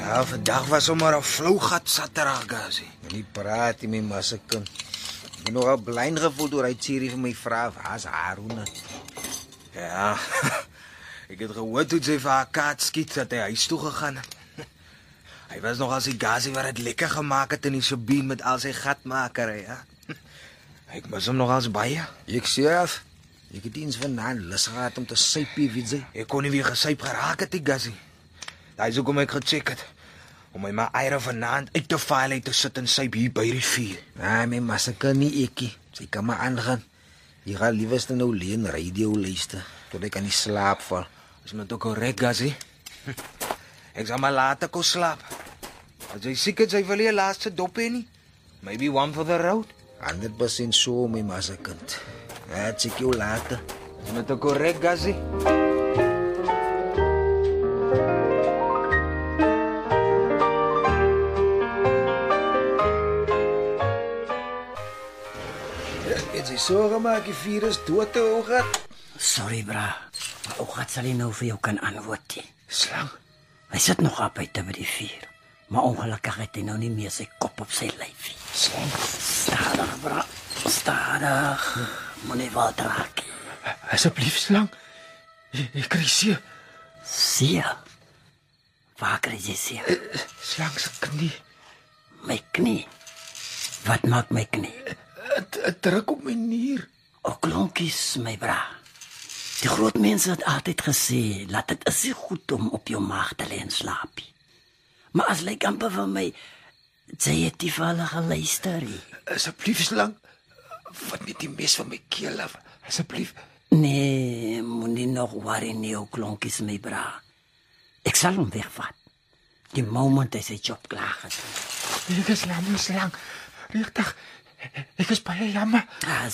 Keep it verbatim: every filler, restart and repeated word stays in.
Ja, vandag was sommer 'n flou gat Saterdag, Gasie. Nie praat jy my massekind. Ek ben nogal blind gevoel deur hy serie vir my vra, waar's Haruna? Ja, ek het gehoor toe sy vir haar kaart skiet dat hy huis toe gegaan het. Hy was nog as die Gasie wat dit lekker gemaak het in die Sabine met al sy gatmakery, ja. Ek mis hom nog als baie. Ek sê af, ek het eens vanaand lus gehad om te sypie, weet jy. Ek kon nie weer gesyp geraak het, die Gasie. Daai is hoekom ek gecheck het. Om my maar eire vanaand uit te file uit te sit en syp hier by die vuur. Nee, my massekind nie ekie. Sy kan maar aangaan. Jy gaan liewerste nou leen radio luister, tot ek aan die slaap val. Is met ook korrek, Gasie. Ek sal maar later kon slaap. As jy siek is, jy wil jy laaste dop hê nie. Maybe one for the road. honderd persent so, my massekind. Ja, check jou later. Is met ook korrek, Gasie. Het sy so gemaak, die virus dood te oog het? Sorry, bra. Maar ook gaat sal hy nou vir jou kan antwoord nie. Slang. Hy sit nog op buite by die vuur. Maar ongelukkig het hy nou nie meer sy kop op sy lyf nie. Slang. Stadig, bra. Stadig. Moenie wel draak. Asseblief, slang. Ek kry seer. Seer? Waar kry jy seer? Slang se knie. My knie. Wat maak my knie? Het druk op my nier. O klonkies, my bra. Die groot mense het altyd gesê, laat dit is nie goed om op jou maag te lê en slaap nie. Maar as lyk amper vir my, sy het die valle geluister nie. Asseblief, slang. Wat net die mes van my keel af. Asseblief. Nee, moenie nog worry nie, o klonkies, my bra. Ek sal hom wegvat. Die moment hy sy job klaar gedoen. Ek is lam, slang. Regtig. Ek is baie jammer. Ah,